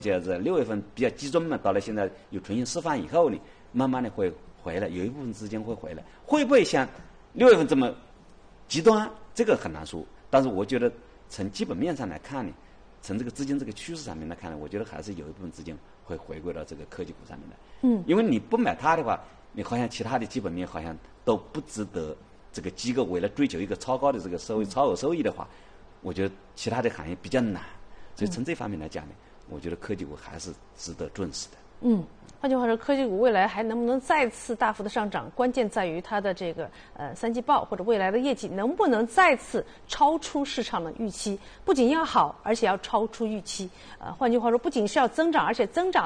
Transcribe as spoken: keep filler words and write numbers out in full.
就是六月份比较集中嘛，到了现在有重新释放以后呢，慢慢的会回来，有一部分资金会回来，会不会像六月份这么极端？这个很难说。但是我觉得从基本面上来看呢，从这个资金这个趋势上面来看呢，我觉得还是有一部分资金会回归到这个科技股上面来。 嗯， 因为你不买它的话，你好像其他的基本面好像都不值得这个机构为了追求一个超高的这个收益、超额收益的话，我觉得其他的行业比较难。所以从这方面来讲呢，我觉得科技股还是值得重视的。 嗯，换句话说，科技股未来还能不能再次大幅的上涨，关键在于它的这个呃三季报或者未来的业绩能不能再次超出市场的预期，不仅要好，而且要超出预期。呃，换句话说，不仅是要增长，而且增长